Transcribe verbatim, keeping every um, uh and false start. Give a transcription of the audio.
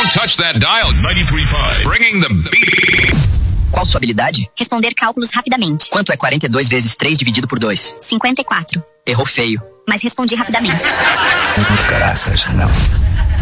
Don't touch that dial. ninety-three point five. Bringing the beat. Qual sua habilidade? Responder cálculos rapidamente. Quanto é quarenta e dois vezes três dividido por dois? cinquenta e quatro. Errou feio. Mas respondi rapidamente. Graças, não.